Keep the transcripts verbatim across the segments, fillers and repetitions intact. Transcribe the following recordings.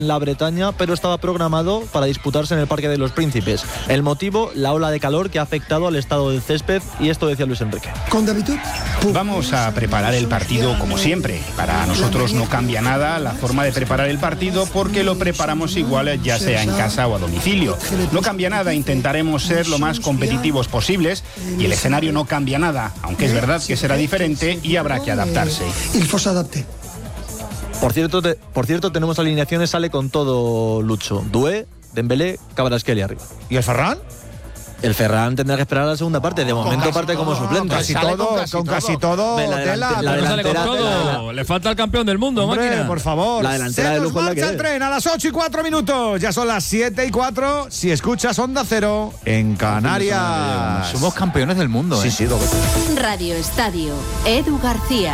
la Bretaña, pero estaba programado para disputarse en el Parque de los Príncipes. El motivo, la ola de calor que ha afectado al estado del césped, y esto decía Luis Enrique. Vamos a preparar el partido como siempre. Para nosotros no cambia nada la forma de preparar el partido porque lo preparamos igual ya sea en casa o a domicilio. No cambia nada, intentaremos ser lo más competitivos posibles y el escenario no cambia nada, aunque es verdad que será diferente y habrá que adaptarse. Por cierto, te, por cierto, tenemos alineaciones, sale con todo Lucho. Doué, Dembélé, Kvaratskhelia arriba. ¿Y el Ferran? El Ferran tendrá que esperar a la segunda parte. De momento parte como suplente. Casi todo, con casi, con casi todo. La, delante, la, la delantera, sale con todo. La, le falta el campeón del mundo, hombre, máquina. Por favor. La delantera Se de nos lujo marcha la que el tren a las ocho y cuatro minutos. Ya son las siete y cuatro. Si escuchas Onda Cero en Canarias. Somos campeones del mundo, Sí, ¿eh? sí, doble. Radio Estadio. Edu García.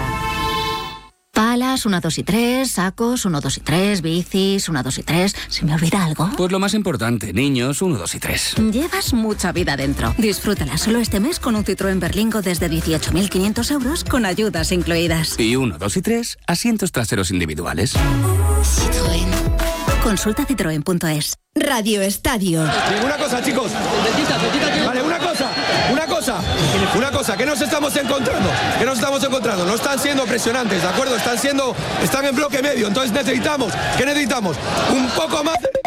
Palas, una, dos y tres, sacos, uno, dos y tres, bicis, una, dos y tres. ¿Se me olvida algo? Pues lo más importante, niños, uno, dos y tres. Llevas mucha vida dentro. Disfrútala solo este mes con un Citroën Berlingo desde dieciocho mil quinientos euros con ayudas incluidas. Y uno, dos y tres, asientos traseros individuales. Citroën. Consulta citroen punto es. Radio Estadio. Una cosa, chicos. Vale, una cosa, una cosa, una cosa, que nos estamos encontrando, que nos estamos encontrando. No están siendo presionantes, ¿de acuerdo? Están siendo, están en bloque medio. Entonces necesitamos, ¿qué necesitamos? Un poco más de...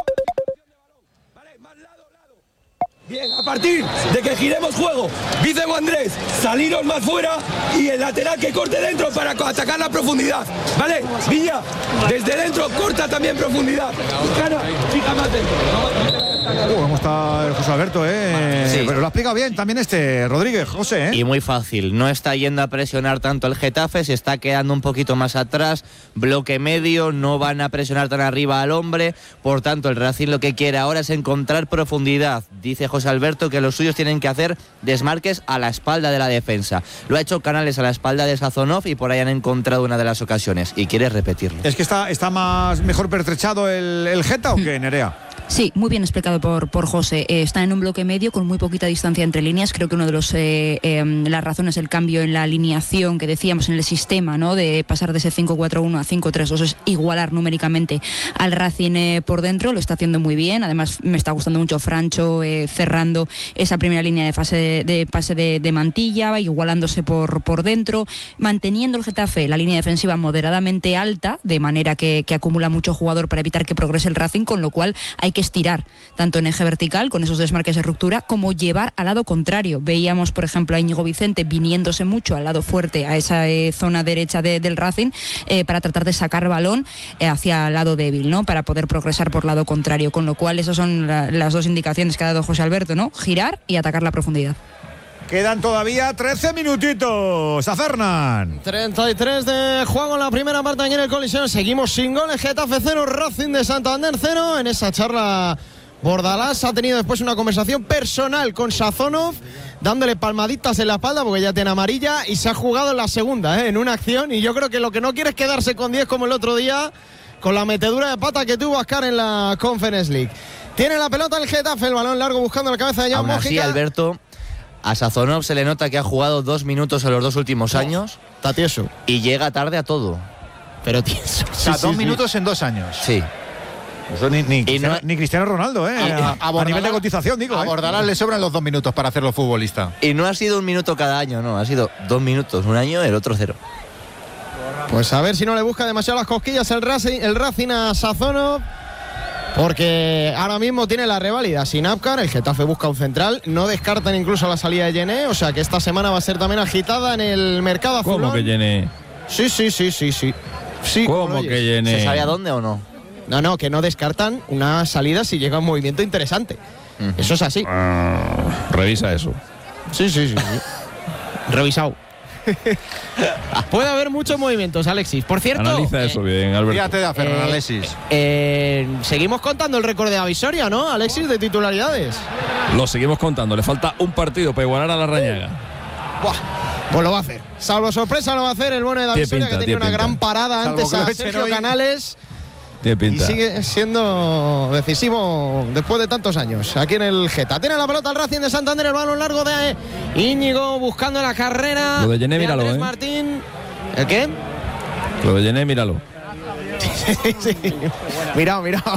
Vale, más lado, lado. Bien, a partir de que giremos juego, dice Andrés, saliros más fuera y el lateral que corte dentro para atacar la profundidad. ¿Vale? Villa, desde dentro corta también profundidad. Cara, fija más dentro. Uh, ¿Cómo está el José Alberto, eh? Sí. Pero lo ha explicado bien también este Rodríguez, José, ¿eh? Y muy fácil, no está yendo a presionar tanto el Getafe, se está quedando un poquito más atrás, bloque medio, no van a presionar tan arriba al hombre, por tanto el Racing lo que quiere ahora es encontrar profundidad. Dice José Alberto que los suyos tienen que hacer desmarques a la espalda de la defensa. Lo ha hecho Canales a la espalda de Sazonov y por ahí han encontrado una de las ocasiones y quiere repetirlo. ¿Es que está, está más mejor pertrechado el, el Geta o qué, Nerea? Sí, muy bien explicado por, por José. Eh, está en un bloque medio con muy poquita distancia entre líneas. Creo que uno de los eh, eh, las razones es el cambio en la alineación que decíamos en el sistema, ¿no? De pasar de ese cinco cuatro uno a cinco tres dos, es igualar numéricamente al Racing eh, por dentro. Lo está haciendo muy bien. Además me está gustando mucho Francho eh, cerrando esa primera línea de fase de, de pase de, de Mantilla, igualándose por, por dentro, manteniendo el Getafe la línea defensiva moderadamente alta, de manera que, que acumula mucho jugador para evitar que progrese el Racing, con lo cual hay que estirar tanto en eje vertical con esos desmarques de ruptura como llevar al lado contrario. Veíamos por ejemplo a Íñigo Vicente viniéndose mucho al lado fuerte, a esa eh, zona derecha de, del Racing, eh, para tratar de sacar balón eh, hacia el lado débil, ¿no? Para poder progresar por lado contrario, con lo cual esas son la, las dos indicaciones que ha dado José Alberto, ¿no? Girar y atacar la profundidad. Quedan todavía trece minutitos. A Fernan. treinta y tres de juego en la primera parte aquí en el Coliseo. Seguimos sin goles. Getafe cero, Racing de Santander cero. En esa charla Bordalás ha tenido después una conversación personal con Sazonov, dándole palmaditas en la espalda porque ya tiene amarilla, y se ha jugado en la segunda, ¿eh? En una acción. Y yo creo que lo que no quiere es quedarse con diez como el otro día, con la metedura de pata que tuvo Ascar en la Conference League. Tiene la pelota el Getafe, el balón largo buscando la cabeza de Jan Aún así, Mójica. Alberto, a Sazonov se le nota que ha jugado dos minutos en los dos últimos años. Está tieso. Y llega tarde a todo. Pero tieso. O sea, Sí, dos sí, minutos sí. en dos años. Sí. Eso ni, ni, Cristiano, no, ni Cristiano Ronaldo, ¿eh? A, a, a nivel de cotización, digo. A ¿eh? Bordalás le sobran los dos minutos para hacerlo futbolista. Y no ha sido un minuto cada año, no. Ha sido dos minutos un año, el otro cero. Pues a ver si no le busca demasiado las cosquillas el Racing, el Racing a Sazonov, porque ahora mismo tiene la reválida sin Apcar. El Getafe busca un central, no descartan incluso la salida de Yené, o sea que esta semana va a ser también agitada en el mercado azulón. ¿Cómo que Yené? Sí, sí, sí, sí, sí. sí ¿Cómo que Yené? ¿Se sabe a dónde o no? No, no, que no descartan una salida si llega un movimiento interesante. Uh-huh. Eso es así. Uh, revisa eso. Sí, sí, sí, sí. Revisado. Puede haber muchos movimientos, Alexis. Por cierto, analiza eso eh, bien, Alberto. Fíjate de hacer, eh, Alexis. Eh, seguimos contando el récord de Avisoria, ¿no, Alexis, de titularidades? Lo seguimos contando. Le falta un partido para igualar a la Rañaga. Buah, pues lo va a hacer. Salvo sorpresa lo va a hacer el bueno de Avisoria, que tenía una pinta. gran parada Salvo antes a Sergio hoy. Canales. Tiene pinta. Y sigue siendo decisivo después de tantos años aquí en el Geta. Tiene la pelota el Racing de Santander, el balón largo de Íñigo buscando la carrera. Lo de Yené, míralo, Andrés ¿eh? Martín. ¿El qué? Lo de Yené, míralo. sí, sí. Mirado, mirado.